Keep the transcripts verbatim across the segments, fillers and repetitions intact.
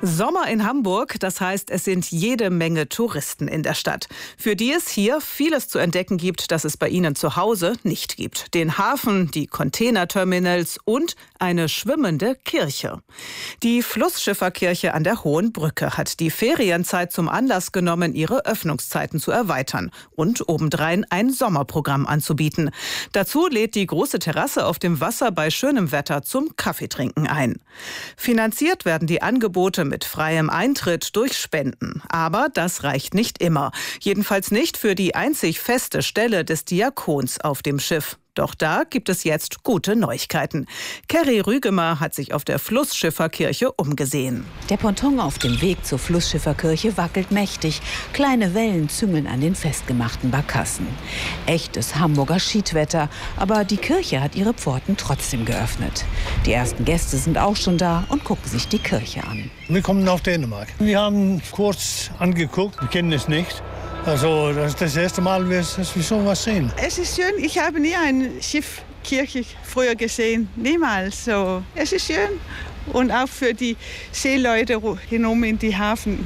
Sommer in Hamburg, das heißt, es sind jede Menge Touristen in der Stadt, für die es hier vieles zu entdecken gibt, das es bei ihnen zu Hause nicht gibt. Den Hafen, die Containerterminals und eine schwimmende Kirche. Die Flussschifferkirche an der Hohen Brücke hat die Ferienzeit zum Anlass genommen, ihre Öffnungszeiten zu erweitern und obendrein ein Sommerprogramm anzubieten. Dazu lädt die große Terrasse auf dem Wasser bei schönem Wetter zum Kaffeetrinken ein. Finanziert werden die Angebote mit freiem Eintritt durch Spenden. Aber das reicht nicht immer. Jedenfalls nicht für die einzig feste Stelle des Diakons auf dem Schiff. Doch da gibt es jetzt gute Neuigkeiten. Kerry Rügemer hat sich auf der Flussschifferkirche umgesehen. Der Ponton auf dem Weg zur Flussschifferkirche wackelt mächtig. Kleine Wellen züngeln an den festgemachten Barkassen. Echtes Hamburger Schiedwetter, aber die Kirche hat ihre Pforten trotzdem geöffnet. Die ersten Gäste sind auch schon da und gucken sich die Kirche an. Wir kommen auf Dänemark. Wir haben kurz angeguckt, wir kennen es nicht. Also das ist das erste Mal, dass wir so was sehen. Es ist schön. Ich habe nie eine Schiffkirche früher gesehen. Niemals. So. Es ist schön. Und auch für die Seeleute hinein in die Hafen.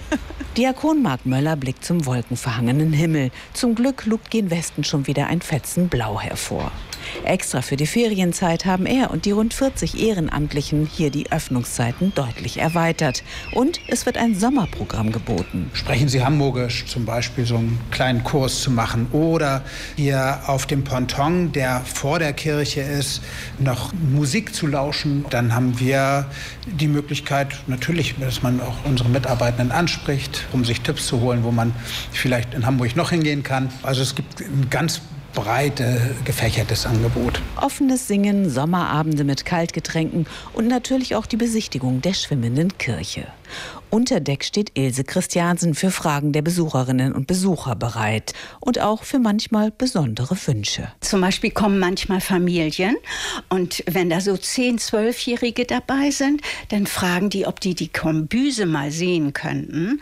Diakon Mark Möller blickt zum wolkenverhangenen Himmel. Zum Glück lugt gen Westen schon wieder ein Fetzen Blau hervor. Extra für die Ferienzeit haben er und die rund vierzig Ehrenamtlichen hier die Öffnungszeiten deutlich erweitert. Und es wird ein Sommerprogramm geboten. Sprechen Sie Hamburgisch, zum Beispiel so einen kleinen Kurs zu machen. Oder hier auf dem Ponton, der vor der Kirche ist, noch Musik zu lauschen. Dann haben wir die Möglichkeit, natürlich, dass man auch unsere Mitarbeitenden anspricht, um sich Tipps zu holen, wo man vielleicht in Hamburg noch hingehen kann. Also es gibt ein ganz breite, gefächertes Angebot. Offenes Singen, Sommerabende mit Kaltgetränken und natürlich auch die Besichtigung der schwimmenden Kirche. Unter Deck steht Ilse Christiansen für Fragen der Besucherinnen und Besucher bereit und auch für manchmal besondere Wünsche. Zum Beispiel kommen manchmal Familien und wenn da so zehn-, zwölfjährige dabei sind, dann fragen die, ob die die Kombüse mal sehen könnten.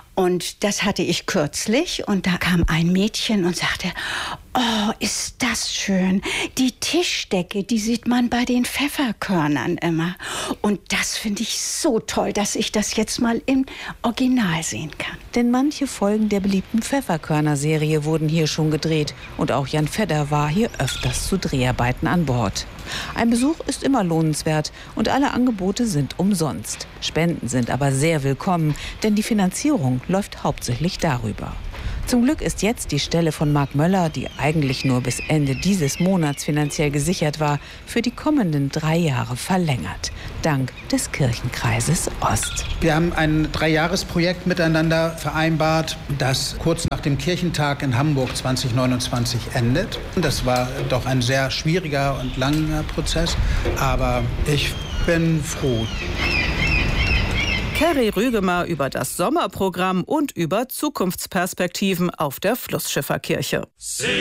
Und das hatte ich kürzlich und da kam ein Mädchen und sagte, oh, ist das schön. Die Tischdecke, die sieht man bei den Pfefferkörnern immer. Und das finde ich so toll, dass ich das jetzt mal im Original sehen kann. Denn manche Folgen der beliebten Pfefferkörner-Serie wurden hier schon gedreht. Und auch Jan Fedder war hier öfters zu Dreharbeiten an Bord. Ein Besuch ist immer lohnenswert und alle Angebote sind umsonst. Spenden sind aber sehr willkommen, denn die Finanzierung läuft hauptsächlich darüber. Zum Glück ist jetzt die Stelle von Mark Möller, die eigentlich nur bis Ende dieses Monats finanziell gesichert war, für die kommenden drei Jahre verlängert. Dank des Kirchenkreises Ost. Wir haben ein Dreijahresprojekt miteinander vereinbart, das kurz nach dem Kirchentag in Hamburg zwanzig neunundzwanzig endet. Das war doch ein sehr schwieriger und langer Prozess, aber ich bin froh. Kerry Rügemer über das Sommerprogramm und über Zukunftsperspektiven auf der Flussschifferkirche.